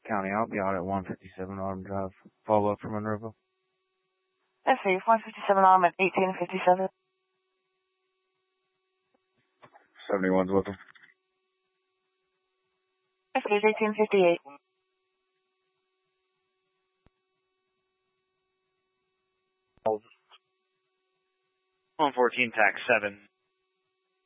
County, I'll be out at 157 Autumn Drive. Follow up from Monroeville. FA 157 Autumn at 1857. 71's with them. FA 1858. 114 tax 7.